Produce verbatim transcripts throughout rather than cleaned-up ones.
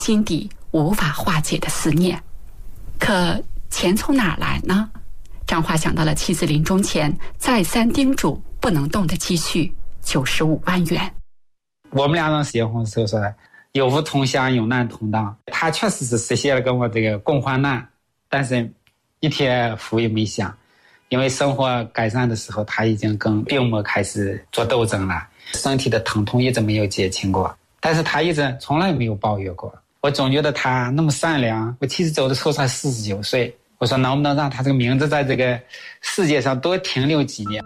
心底无法化解的思念。可钱从哪儿来呢？张华想到了妻子临终前再三叮嘱不能动的积蓄九十五万元。 我们俩人结婚时候说的有福同享，有难同当，他确实是实现了跟我这个共患难，但是一天福也没享。因为生活改善的时候，他已经跟病魔开始做斗争了，身体的疼痛一直没有减轻过，但是他一直从来没有抱怨过。我总觉得他那么善良，我妻子走的时候才四十九岁，我说能不能让他这个名字在这个世界上多停留几年。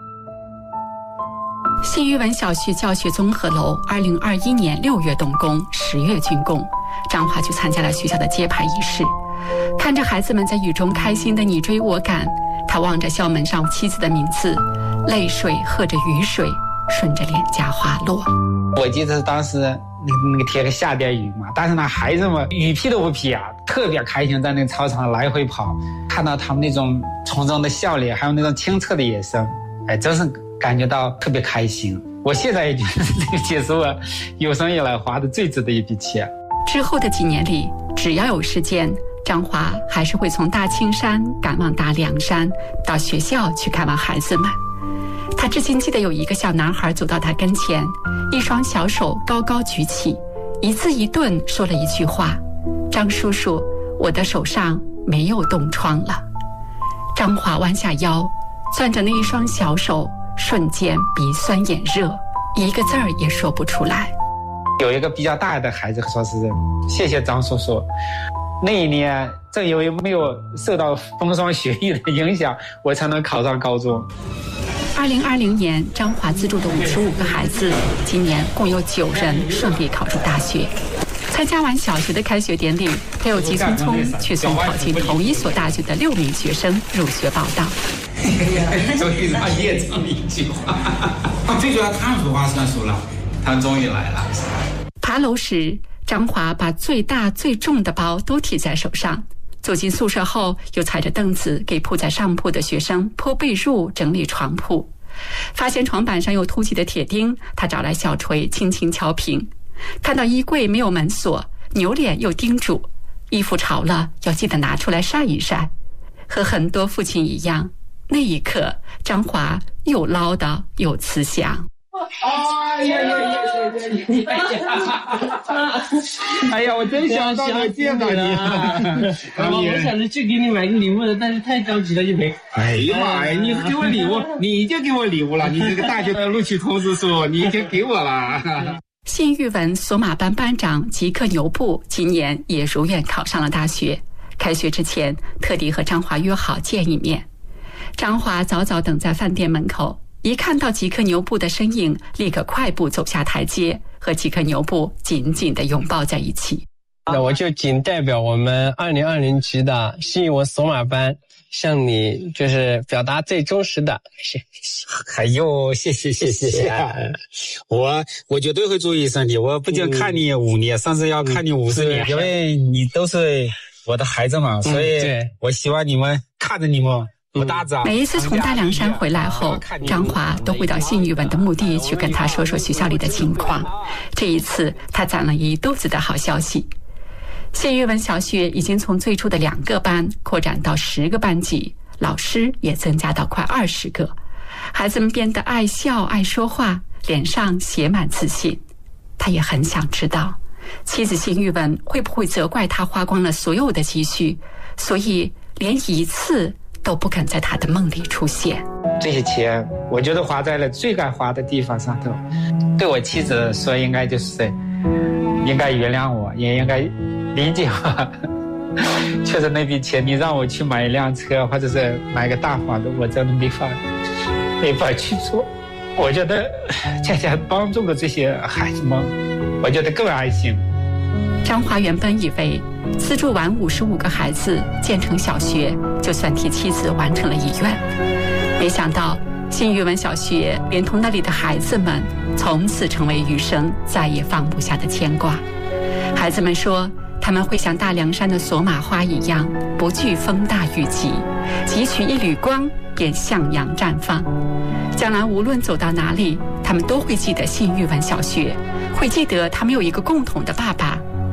信玉文小学教学综合楼二零二一年六月动工，十月竣工，张华去参加了学校的揭牌仪式。看着孩子们在雨中开心的你追我赶，他望着校门上妻子的名字，泪水和着雨水顺着脸颊滑落。 我记得当时那个那个天下点雨嘛，但是那孩子们雨披都不披啊，特别开心，在那个操场来回跑，看到他们那种从中的笑脸，还有那种清澈的眼神，哎，真是感觉到特别开心。我现在也觉得这个钱是我有生以来花的最值的一笔钱。 之后的几年里，只要有时间，张华还是会从大青山赶往大凉山，到学校去看望孩子们。他至今记得有一个小男孩走到他跟前，一双小手高高举起，一字一顿说了一句话：张叔叔，我的手上没有冻疮了。张华弯下腰，攥着那一双小手，瞬间鼻酸眼热，一个字儿也说不出来。 有一个比较大的孩子说是谢谢张叔叔，那一年正因为没有受到风霜雪雨的影响，我才能考上高中。 二零二零年，张华资助的五十五个孩子，今年共有九人顺利考入大学。参加完小学的开学典礼，他又急匆匆去送考进同一所大学的六名学生入学报到。 终于让你也唱了一句话，最主要他说话算数了，他终于来了。 爬楼时，张华把最大最重的包都提在手上。走进宿舍后，又踩着凳子给铺在上铺的学生铺被褥、整理床铺。发现床板上有凸起的铁钉，他找来小锤轻轻敲平。看到衣柜没有门锁，扭脸又叮嘱：衣服潮了要记得拿出来晒一晒。和很多父亲一样，那一刻张华又唠叨又慈祥。 哎呀呀呀呀呀！哎呀，我真想到能见到你了。 我想着去给你买个礼物的，但是太着急了，就没。 哎呀妈呀！你给我礼物，你已经给我礼物了。你这个大学的录取通知书，你已经给我了。 信玉文索马班班长吉克牛布今年也如愿考上了大学。开学之前，特地和张华约好见一面。张华早早等在饭店门口。一看到吉克牛布的身影，立刻快步走下台阶，和吉克牛布紧紧地拥抱在一起。 那我就仅代表我们二零二零级的信玉文索马班，向你就是表达最忠实的谢谢。 哎呦，谢谢谢谢，我我绝对会注意身体。我不仅看你五年，甚至要看你五十年，因为你都是我的孩子嘛，所以我希望你们看着你们。 每一次从大凉山回来后，张华都会到信玉文的墓地去跟他说说学校里的情况。这一次他攒了一肚子的好消息。信玉文小学已经从最初的两个班扩展到十个班级，老师也增加到快二十个。孩子们变得爱笑爱说话，脸上写满自信。他也很想知道妻子信玉文会不会责怪他花光了所有的积蓄，所以连一次都不肯在他的梦里出现。 这些钱我觉得花在了最该花的地方上头。对我妻子说，应该就是应该原谅我，也应该理解我。确实那笔钱你让我去买一辆车或者是买个大房子，我真的没法没法去做。我觉得恰恰帮助了这些孩子们，我觉得更安心。 张华原本以为资助完五十五个孩子建成小学，就算替妻子完成了遗愿。没想到信玉文小学连同那里的孩子们，从此成为余生再也放不下的牵挂。孩子们说，他们会像大凉山的索马花一样，不惧风大雨急，汲取一缕光便向阳绽放。将来无论走到哪里，他们都会记得信玉文小学，会记得他们有一个共同的爸爸。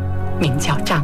名叫张。